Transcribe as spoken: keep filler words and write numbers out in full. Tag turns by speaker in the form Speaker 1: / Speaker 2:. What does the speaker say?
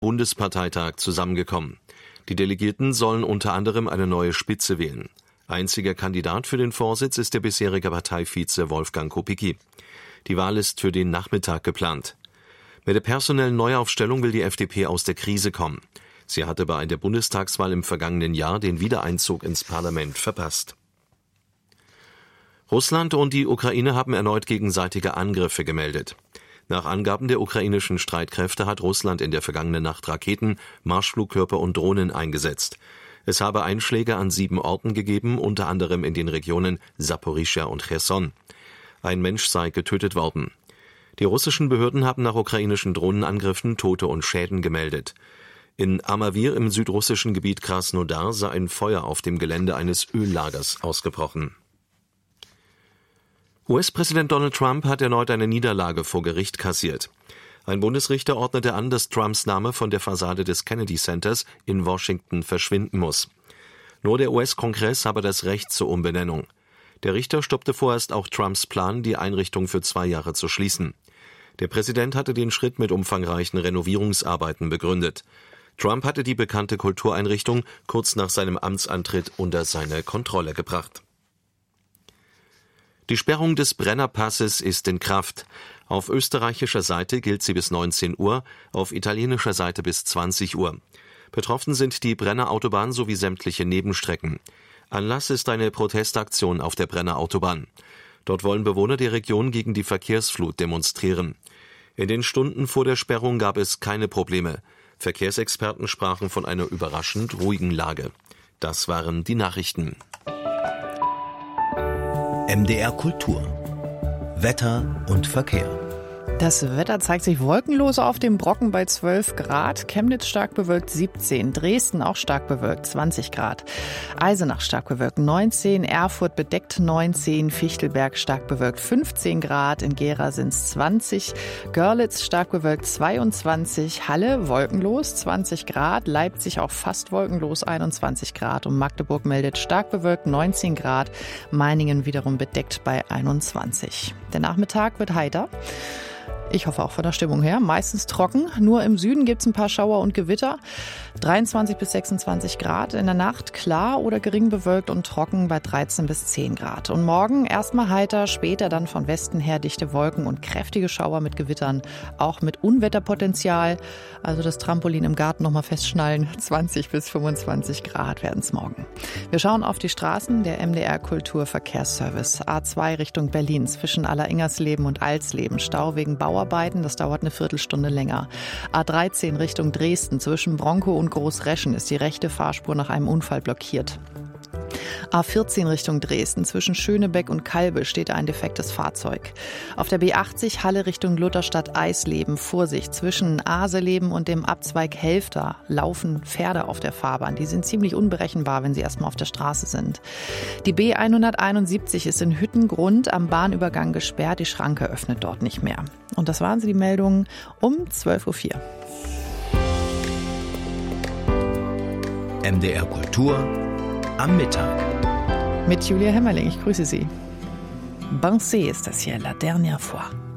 Speaker 1: Bundesparteitag zusammengekommen. Die Delegierten sollen unter anderem eine neue Spitze wählen. Einziger Kandidat für den Vorsitz ist der bisherige Parteivize Wolfgang Kubicki. Die Wahl ist für den Nachmittag geplant. Mit der personellen Neuaufstellung will die F D P aus der Krise kommen. Sie hatte bei der Bundestagswahl im vergangenen Jahr den Wiedereinzug ins Parlament verpasst. Russland und die Ukraine haben erneut gegenseitige Angriffe gemeldet. Nach Angaben der ukrainischen Streitkräfte hat Russland in der vergangenen Nacht Raketen, Marschflugkörper und Drohnen eingesetzt. Es habe Einschläge an sieben Orten gegeben, unter anderem in den Regionen Saporischschja und Cherson. Ein Mensch sei getötet worden. Die russischen Behörden haben nach ukrainischen Drohnenangriffen Tote und Schäden gemeldet. In Amawir im südrussischen Gebiet Krasnodar sei ein Feuer auf dem Gelände eines Öllagers ausgebrochen. U S-Präsident Donald Trump hat erneut eine Niederlage vor Gericht kassiert. Ein Bundesrichter ordnete an, dass Trumps Name von der Fassade des Kennedy Centers in Washington verschwinden muss. Nur der U S-Kongress habe das Recht zur Umbenennung. Der Richter stoppte vorerst auch Trumps Plan, die Einrichtung für zwei Jahre zu schließen. Der Präsident hatte den Schritt mit umfangreichen Renovierungsarbeiten begründet. Trump hatte die bekannte Kultureinrichtung kurz nach seinem Amtsantritt unter seine Kontrolle gebracht. Die Sperrung des Brennerpasses ist in Kraft. Auf österreichischer Seite gilt sie bis neunzehn Uhr, auf italienischer Seite bis zwanzig Uhr. Betroffen sind die Brennerautobahn sowie sämtliche Nebenstrecken. Anlass ist eine Protestaktion auf der Brennerautobahn. Dort wollen Bewohner der Region gegen die Verkehrsflut demonstrieren. In den Stunden vor der Sperrung gab es keine Probleme. Verkehrsexperten sprachen von einer überraschend ruhigen Lage. Das waren die Nachrichten.
Speaker 2: M D R Kultur. Wetter und Verkehr.
Speaker 3: Das Wetter zeigt sich wolkenlos auf dem Brocken bei zwölf Grad, Chemnitz stark bewölkt siebzehn, Dresden auch stark bewölkt zwanzig Grad, Eisenach stark bewölkt neunzehn, Erfurt bedeckt neunzehn, Fichtelberg stark bewölkt fünfzehn Grad, in Gera sind es zwanzig, Görlitz stark bewölkt zweiundzwanzig, Halle wolkenlos zwanzig Grad, Leipzig auch fast wolkenlos einundzwanzig Grad und Magdeburg meldet stark bewölkt neunzehn Grad, Meiningen wiederum bedeckt bei einundzwanzig. Der Nachmittag wird heiter. Ich hoffe auch von der Stimmung her. Meistens trocken. Nur im Süden gibt es ein paar Schauer und Gewitter. dreiundzwanzig bis sechsundzwanzig Grad. In der Nacht klar oder gering bewölkt und trocken bei dreizehn bis zehn Grad. Und morgen erstmal heiter, später dann von Westen her dichte Wolken und kräftige Schauer mit Gewittern. Auch mit Unwetterpotenzial. Also das Trampolin im Garten nochmal festschnallen. zwanzig bis fünfundzwanzig Grad werden es morgen. Wir schauen auf die Straßen. Der M D R Kulturverkehrsservice. A zwei Richtung Berlin zwischen Alleringersleben und Alsleben. Stau wegen Bauarbeiten. Das dauert eine Viertelstunde länger. A dreizehn Richtung Dresden zwischen Bronkow und Großreschen ist die rechte Fahrspur nach einem Unfall blockiert. A vierzehn Richtung Dresden zwischen Schönebeck und Kalbe steht ein defektes Fahrzeug. Auf der B achtzig Halle Richtung Lutherstadt-Eisleben. Vorsicht, zwischen Aseleben und dem Abzweig Helfter laufen Pferde auf der Fahrbahn. Die sind ziemlich unberechenbar, wenn sie erstmal auf der Straße sind. Die B hunderteinundsiebzig ist in Hüttengrund am Bahnübergang gesperrt. Die Schranke öffnet dort nicht mehr. Und das waren sie, die Meldungen um zwölf Uhr vier.
Speaker 2: M D R Kultur am Mittag.
Speaker 3: Mit Julia Hemmerling, ich grüße Sie. Banksé ist das hier, La Dernière fois.